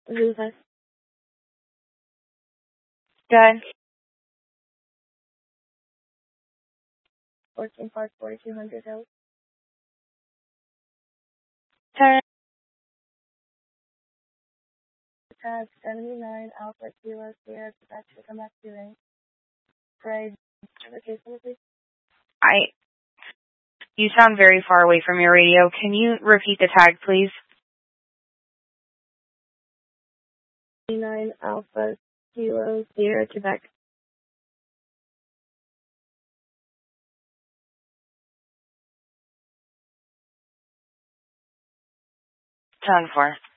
Rufus. Good. 14 Park, 4200 Hills. Turn. Tag 79 Alpha Kilo Sierra Quebec to come back to ring. Grade. Okay, please. You sound very far away from your radio. Can you repeat the tag, please? 79 Alpha Kilo Sierra Quebec. 10-4.